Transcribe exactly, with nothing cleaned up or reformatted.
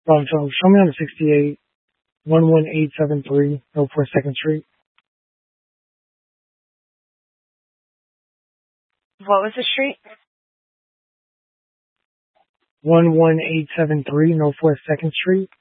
Um, so show me on the sixty-eight, one one eight seven three, oh four second Street. What was the street? one one eight seven three, oh four second Street.